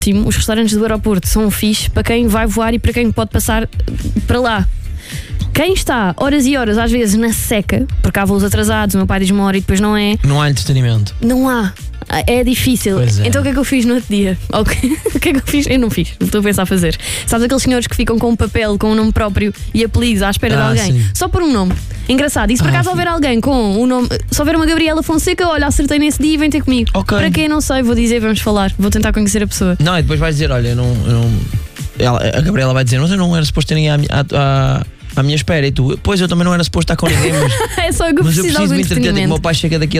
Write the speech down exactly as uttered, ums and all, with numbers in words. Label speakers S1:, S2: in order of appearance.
S1: Os restaurantes do aeroporto são fixe para quem vai voar e para quem pode passar para lá. Quem está horas e horas, às vezes, na seca, porque há voos atrasados, o meu pai diz uma hora e depois não é.
S2: Não há entretenimento.
S1: Não há. É difícil.
S2: Pois é.
S1: Então o que é que eu fiz no outro dia? Okay. O que é que eu fiz? Eu não fiz. Estou a pensar a fazer. Sabes aqueles senhores que ficam com um papel com um nome próprio e apelidos à espera
S2: Ah,
S1: de alguém?
S2: sim.
S1: Só por um nome. Engraçado. E se por
S2: Ah,
S1: acaso
S2: sim.
S1: houver alguém com o nome. Se houver uma Gabriela Fonseca, olha, acertei nesse dia e vem ter comigo.
S2: Ok.
S1: Para quem não sei, vou dizer, vamos falar. Vou tentar conhecer a pessoa.
S2: Não, e depois vais dizer, olha, eu não, eu não... Ela, a Gabriela vai dizer, mas eu não era suposto ter ninguém à, mi- à, à, à minha espera. E tu, pois eu também não era suposto estar com ninguém, mas,
S1: É só que eu
S2: mas eu
S1: preciso de
S2: preciso
S1: algum
S2: me entreter. O
S1: entretenimento.
S2: meu pai chega daqui